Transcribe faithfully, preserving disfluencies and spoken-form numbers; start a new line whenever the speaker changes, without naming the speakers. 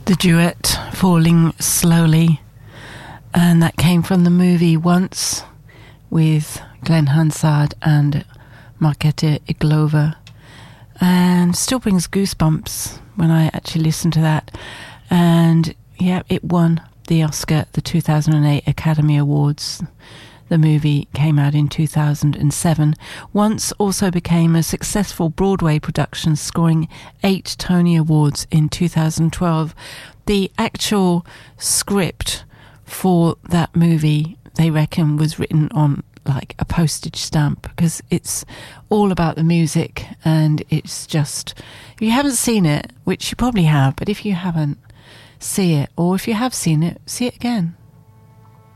The duet Falling Slowly, and that came from the movie Once with Glenn Hansard and Markéta Irglová, and still brings goosebumps when I actually listen to that. And yeah, it won the Oscar at the two thousand eight Academy Awards. The movie came out in two thousand seven. Once also became a successful Broadway production, scoring eight Tony Awards in two thousand twelve. The actual script for that movie, they reckon, was written on like a postage stamp, because it's all about the music, and it's just, if you haven't seen it, which you probably have, but if you haven't, see it, or if you have seen it, see it again.